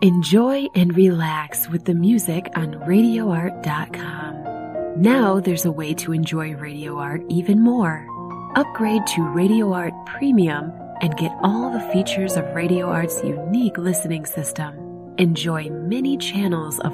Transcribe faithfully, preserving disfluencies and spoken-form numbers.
Enjoy and relax with the music on radio art dot com. Now there's a way to enjoy Radio Art even more. Upgrade to Radio Art Premium and get all the features of Radio Art's unique listening system. Enjoy many channels of